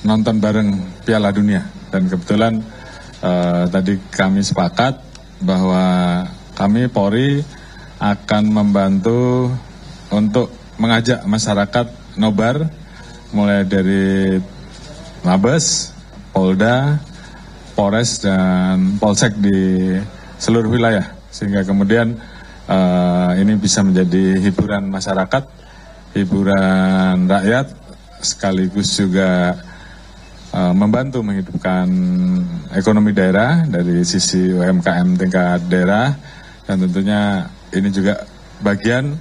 nonton bareng Piala Dunia. Dan kebetulan tadi kami sepakat bahwa kami Polri akan membantu untuk mengajak masyarakat nobar mulai dari Mabes, Polda, Polres dan Polsek di seluruh wilayah, sehingga kemudian ini bisa menjadi hiburan masyarakat, hiburan rakyat, sekaligus juga membantu menghidupkan ekonomi daerah dari sisi UMKM tingkat daerah, dan tentunya ini juga bagian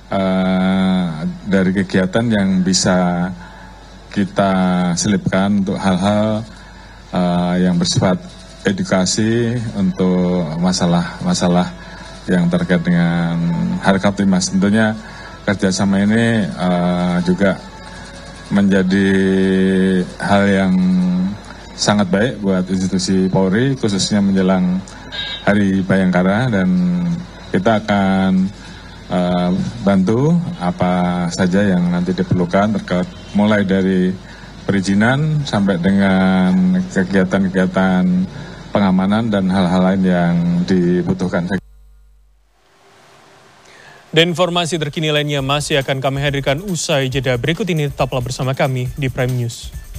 dari kegiatan yang bisa kita selipkan untuk hal-hal yang bersifat edukasi untuk masalah-masalah yang terkait dengan harga Tipmas. Tentunya kerjasama ini juga menjadi hal yang sangat baik buat institusi Polri, khususnya menjelang Hari Bayangkara, dan kita akan bantu apa saja yang nanti diperlukan terkait mulai dari perizinan sampai dengan kegiatan-kegiatan pengamanan dan hal-hal lain yang dibutuhkan. Dan informasi terkini lainnya masih akan kami hadirkan usai jeda berikut ini. Tetaplah bersama kami di Prime News.